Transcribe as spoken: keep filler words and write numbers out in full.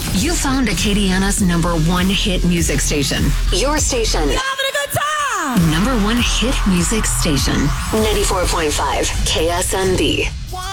You found Acadiana's number one hit music station. Your station. You're having a good time. Number one hit music station. ninety-four point five K S M B.